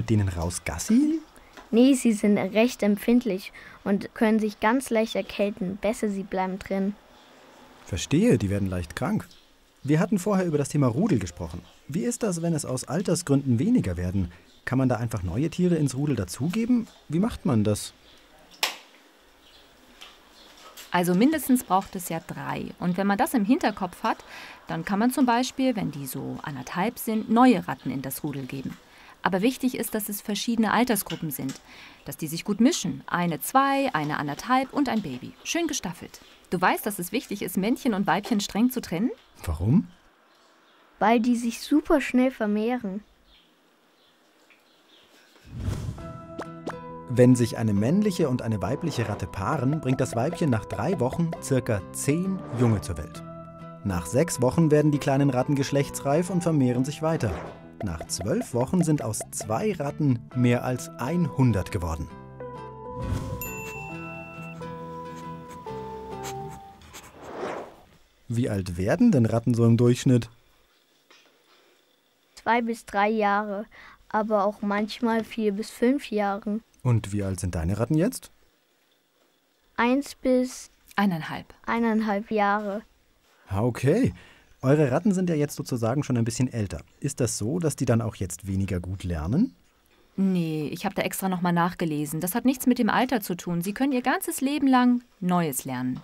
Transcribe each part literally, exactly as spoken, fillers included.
mit denen raus Gassi? Nee, sie sind recht empfindlich und können sich ganz leicht erkälten. Besser, sie bleiben drin. Verstehe, die werden leicht krank. Wir hatten vorher über das Thema Rudel gesprochen. Wie ist das, wenn es aus Altersgründen weniger werden? Kann man da einfach neue Tiere ins Rudel dazugeben? Wie macht man das? Also mindestens braucht es ja drei. Und wenn man das im Hinterkopf hat, dann kann man zum Beispiel, wenn die so anderthalb sind, neue Ratten in das Rudel geben. Aber wichtig ist, dass es verschiedene Altersgruppen sind, dass die sich gut mischen. Eine zwei, eine anderthalb und ein Baby. Schön gestaffelt. Du weißt, dass es wichtig ist, Männchen und Weibchen streng zu trennen? Warum? Weil die sich super schnell vermehren. Wenn sich eine männliche und eine weibliche Ratte paaren, bringt das Weibchen nach drei Wochen circa zehn Junge zur Welt. Nach sechs Wochen werden die kleinen Ratten geschlechtsreif und vermehren sich weiter. Nach zwölf Wochen sind aus zwei Ratten mehr als hundert geworden. Wie alt werden denn Ratten so im Durchschnitt? Zwei bis drei Jahre, aber auch manchmal vier bis fünf Jahre. Und wie alt sind deine Ratten jetzt? Eins bis Eineinhalb. eineinhalb Jahre. Ah, okay. Eure Ratten sind ja jetzt sozusagen schon ein bisschen älter. Ist das so, dass die dann auch jetzt weniger gut lernen? Nee, ich habe da extra nochmal nachgelesen. Das hat nichts mit dem Alter zu tun. Sie können ihr ganzes Leben lang Neues lernen.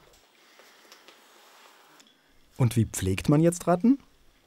Und wie pflegt man jetzt Ratten?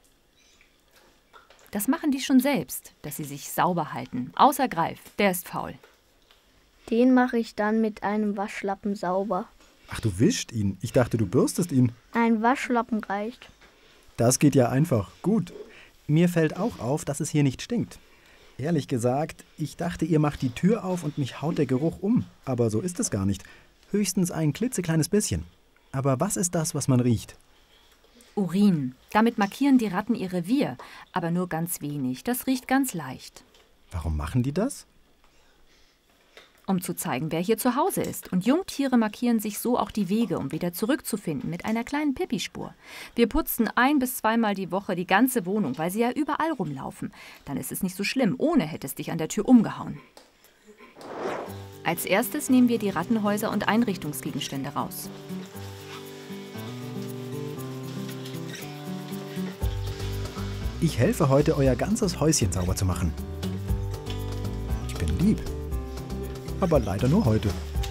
Das machen die schon selbst, dass sie sich sauber halten. Außer Greif, der ist faul. Den mache ich dann mit einem Waschlappen sauber. Ach, du wischst ihn. Ich dachte, du bürstest ihn. Ein Waschlappen reicht. Das geht ja einfach. Gut. Mir fällt auch auf, dass es hier nicht stinkt. Ehrlich gesagt, ich dachte, ihr macht die Tür auf und mich haut der Geruch um. Aber so ist es gar nicht. Höchstens ein klitzekleines bisschen. Aber was ist das, was man riecht? Urin. Damit markieren die Ratten ihr Revier. Aber nur ganz wenig. Das riecht ganz leicht. Warum machen die das? Um zu zeigen, wer hier zu Hause ist. Und Jungtiere markieren sich so auch die Wege, um wieder zurückzufinden mit einer kleinen Pipi-Spur. Wir putzen ein- bis zweimal die Woche die ganze Wohnung, weil sie ja überall rumlaufen. Dann ist es nicht so schlimm. Ohne hätte es dich an der Tür umgehauen. Als erstes nehmen wir die Rattenhäuser und Einrichtungsgegenstände raus. Ich helfe heute, euer ganzes Häuschen sauber zu machen. Ich bin lieb. Aber leider nur heute.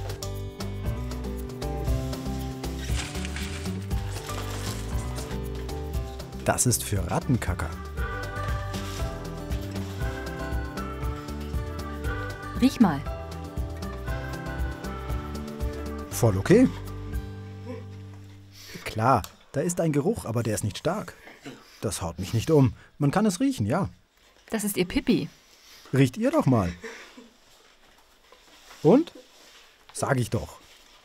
Das ist für Rattenkacker. Riech mal. Voll okay. Klar, da ist ein Geruch, aber der ist nicht stark. Das haut mich nicht um. Man kann es riechen, ja. Das ist ihr Pipi. Riecht ihr doch mal. Und? Sag ich doch.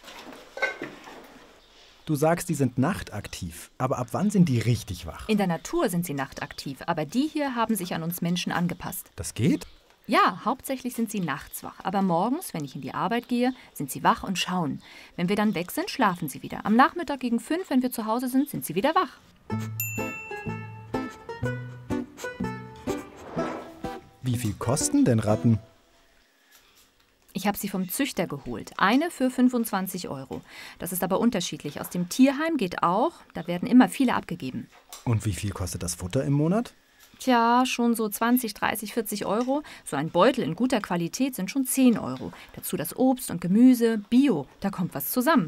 Du sagst, die sind nachtaktiv. Aber ab wann sind die richtig wach? In der Natur sind sie nachtaktiv, aber die hier haben sich an uns Menschen angepasst. Das geht? Ja, hauptsächlich sind sie nachts wach. Aber morgens, wenn ich in die Arbeit gehe, sind sie wach und schauen. Wenn wir dann weg sind, schlafen sie wieder. Am Nachmittag gegen fünf, wenn wir zu Hause sind, sind sie wieder wach. Wie viel kosten denn Ratten? Ich habe sie vom Züchter geholt. Eine für fünfundzwanzig Euro. Das ist aber unterschiedlich. Aus dem Tierheim geht auch. Da werden immer viele abgegeben. Und wie viel kostet das Futter im Monat? Tja, schon so zwanzig, dreißig, vierzig Euro. So ein Beutel in guter Qualität sind schon zehn Euro. Dazu das Obst und Gemüse, Bio. Da kommt was zusammen.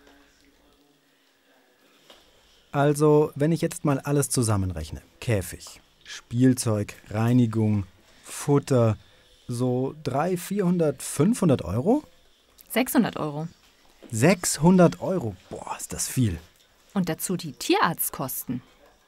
Also, wenn ich jetzt mal alles zusammenrechne. Käfig, Spielzeug, Reinigung, Futter, so dreihundert, vierhundert, fünfhundert Euro? sechshundert Euro. sechshundert Euro? Boah, ist das viel. Und dazu die Tierarztkosten.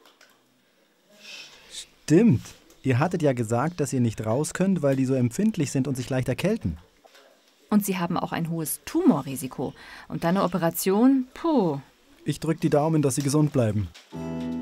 Stimmt. Ihr hattet ja gesagt, dass ihr nicht raus könnt, weil die so empfindlich sind und sich leicht erkälten. Und sie haben auch ein hohes Tumorrisiko. Und dann eine Operation, puh. Ich drück die Daumen, dass sie gesund bleiben.